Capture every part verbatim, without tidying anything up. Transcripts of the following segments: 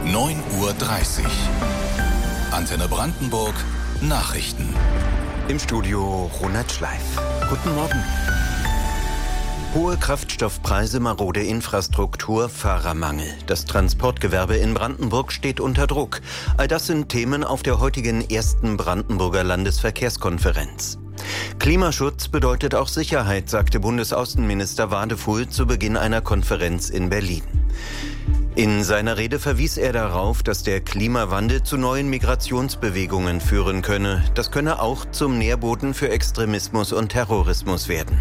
neun Uhr dreißig. Antenne Brandenburg Nachrichten. Im Studio Ronald Schleif. Guten Morgen. Hohe Kraftstoffpreise, marode Infrastruktur, Fahrermangel. Das Transportgewerbe in Brandenburg steht unter Druck. All das sind Themen auf der heutigen ersten Brandenburger Landesverkehrskonferenz. Klimaschutz bedeutet auch Sicherheit, sagte Bundesaußenminister Wadefuhl zu Beginn einer Konferenz in Berlin. In seiner Rede verwies er darauf, dass der Klimawandel zu neuen Migrationsbewegungen führen könne. Das könne auch zum Nährboden für Extremismus und Terrorismus werden.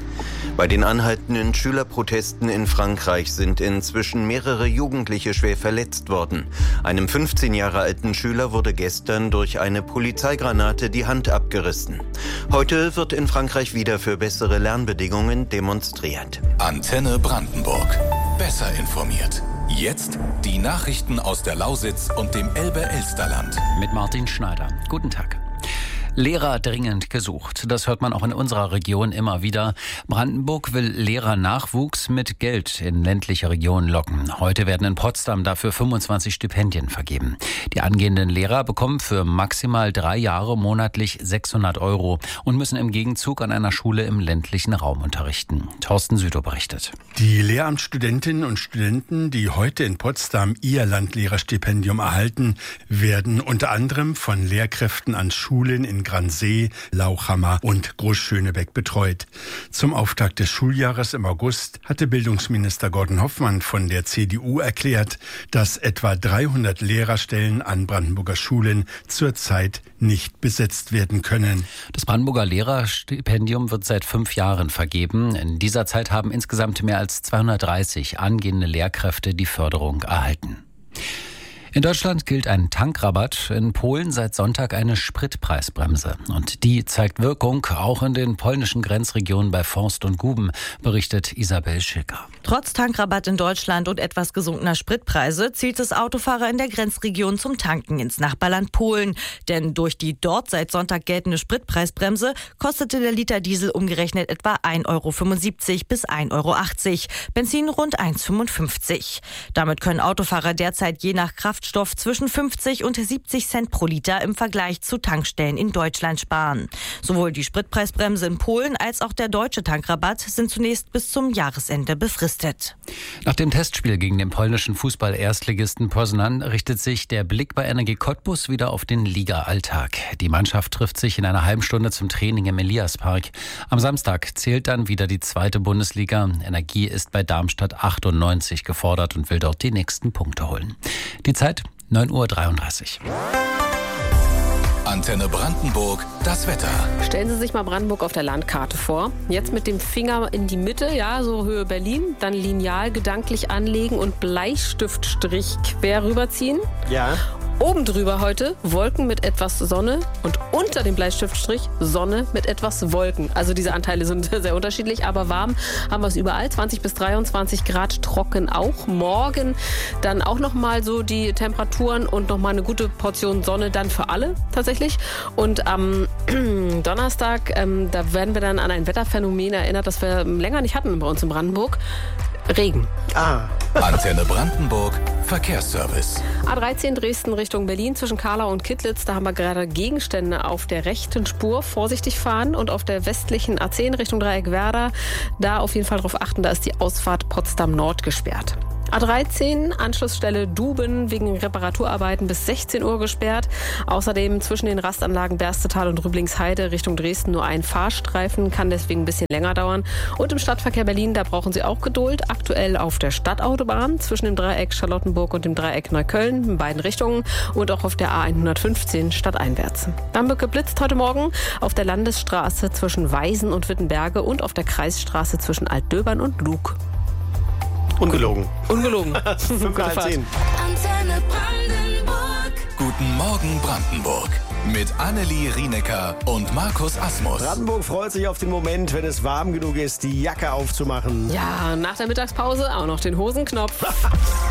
Bei den anhaltenden Schülerprotesten in Frankreich sind inzwischen mehrere Jugendliche schwer verletzt worden. Einem fünfzehn Jahre alten Schüler wurde gestern durch eine Polizeigranate die Hand abgerissen. Heute wird in Frankreich wieder für bessere Lernbedingungen demonstriert. Antenne Brandenburg. Besser informiert. Jetzt die Nachrichten aus der Lausitz und dem Elbe-Elsterland. Mit Martin Schneider. Guten Tag. Lehrer dringend gesucht. Das hört man auch in unserer Region immer wieder. Brandenburg will Lehrernachwuchs mit Geld in ländliche Regionen locken. Heute werden in Potsdam dafür fünfundzwanzig Stipendien vergeben. Die angehenden Lehrer bekommen für maximal drei Jahre monatlich sechshundert Euro und müssen im Gegenzug an einer Schule im ländlichen Raum unterrichten. Thorsten Südow berichtet. Die Lehramtsstudentinnen und Studenten, die heute in Potsdam ihr Landlehrerstipendium erhalten, werden unter anderem von Lehrkräften an Schulen in Gransee, Lauchhammer und Großschönebeck betreut. Zum Auftakt des Schuljahres im August hatte Bildungsminister Gordon Hoffmann von der C D U erklärt, dass etwa dreihundert Lehrerstellen an Brandenburger Schulen zurzeit nicht besetzt werden können. Das Brandenburger Lehrerstipendium wird seit fünf Jahren vergeben. In dieser Zeit haben insgesamt mehr als zweihundertdreißig angehende Lehrkräfte die Förderung erhalten. In Deutschland gilt ein Tankrabatt, in Polen seit Sonntag eine Spritpreisbremse. Und die zeigt Wirkung, auch in den polnischen Grenzregionen bei Forst und Guben, berichtet Isabel Schilker. Trotz Tankrabatt in Deutschland und etwas gesunkener Spritpreise zieht es Autofahrer in der Grenzregion zum Tanken ins Nachbarland Polen. Denn durch die dort seit Sonntag geltende Spritpreisbremse kostete der Liter Diesel umgerechnet etwa ein Euro fünfundsiebzig bis ein Euro achtzig, Benzin rund eins Euro fünfundfünfzig. Damit können Autofahrer derzeit je nach Kraft Stoff zwischen fünfzig und siebzig Cent pro Liter im Vergleich zu Tankstellen in Deutschland sparen. Sowohl die Spritpreisbremse in Polen als auch der deutsche Tankrabatt sind zunächst bis zum Jahresende befristet. Nach dem Testspiel gegen den polnischen Fußball-Erstligisten Poznan richtet sich der Blick bei Energie Cottbus wieder auf den Liga-Alltag. Die Mannschaft trifft sich in einer halben Stunde zum Training im Eliaspark. Am Samstag zählt dann wieder die zweite Bundesliga. Energie ist bei Darmstadt achtundneunzig gefordert und will dort die nächsten Punkte holen. Die Zeit neun Uhr dreiunddreißig. Antenne Brandenburg, das Wetter. Stellen Sie sich mal Brandenburg auf der Landkarte vor. Jetzt mit dem Finger in die Mitte, ja, so Höhe Berlin. Dann Lineal gedanklich anlegen und Bleistiftstrich quer rüberziehen. Ja. Oben drüber heute Wolken mit etwas Sonne und unter dem Bleistiftstrich Sonne mit etwas Wolken. Also diese Anteile sind sehr unterschiedlich, aber warm haben wir es überall. zwanzig bis dreiundzwanzig Grad, trocken auch. Morgen dann auch nochmal so die Temperaturen und nochmal eine gute Portion Sonne dann für alle tatsächlich. Und am Donnerstag, ähm, da werden wir dann an ein Wetterphänomen erinnert, das wir länger nicht hatten bei uns in Brandenburg. Regen. Ah. Antenne Brandenburg, Verkehrsservice. A dreizehn Dresden Richtung Berlin zwischen Kahlau und Kittlitz. Da haben wir gerade Gegenstände auf der rechten Spur. Vorsichtig fahren. Und auf der westlichen A zehn Richtung Dreieck Werder. Da auf jeden Fall drauf achten, da ist die Ausfahrt Potsdam Nord gesperrt. A dreizehn, Anschlussstelle Duben, wegen Reparaturarbeiten bis sechzehn Uhr gesperrt. Außerdem zwischen den Rastanlagen Berstetal und Rüblingsheide Richtung Dresden nur ein Fahrstreifen, kann deswegen ein bisschen länger dauern. Und im Stadtverkehr Berlin, da brauchen Sie auch Geduld. Aktuell auf der Stadtautobahn zwischen dem Dreieck Charlottenburg und dem Dreieck Neukölln in beiden Richtungen und auch auf der A hundertfünfzehn stadteinwärts. Dann wird geblitzt heute Morgen auf der Landesstraße zwischen Weisen und Wittenberge und auf der Kreisstraße zwischen Altdöbern und Lug. Ungelogen. Ungelogen. fünf nach zehn. Antenne Brandenburg. Guten Morgen Brandenburg. Mit Annelie Rienecker und Markus Asmus. Brandenburg freut sich auf den Moment, wenn es warm genug ist, die Jacke aufzumachen. Ja, nach der Mittagspause auch noch den Hosenknopf.